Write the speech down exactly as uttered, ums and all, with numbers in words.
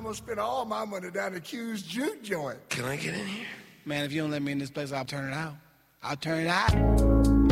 I'm gonna spend all my money down at Q's juke joint. Can I get in here? Man, if you don't let me in this place, I'll turn it out. I'll turn it out.